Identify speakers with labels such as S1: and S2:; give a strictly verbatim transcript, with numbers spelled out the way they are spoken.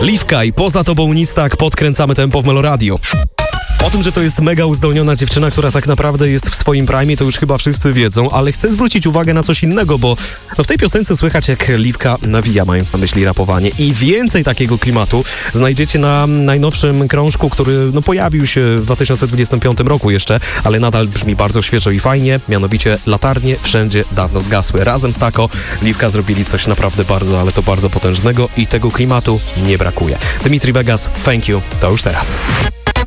S1: Liwka i Poza tobą nic tak, podkręcamy tempo w Meloradiu. O tym, że to jest mega uzdolniona dziewczyna, która tak naprawdę jest w swoim prime, to już chyba wszyscy wiedzą, ale chcę zwrócić uwagę na coś innego, bo no w tej piosence słychać, jak Liwka nawija, mając na myśli rapowanie, i więcej takiego klimatu znajdziecie na najnowszym krążku, który no pojawił się w dwa tysiące dwudziestym piątym roku jeszcze, ale nadal brzmi bardzo świeżo i fajnie, mianowicie Latarnie wszędzie dawno zgasły. Razem z Tako Liwka zrobili coś naprawdę bardzo, ale to bardzo potężnego i tego klimatu nie brakuje. Dimitri Vegas, Thank You, to już teraz.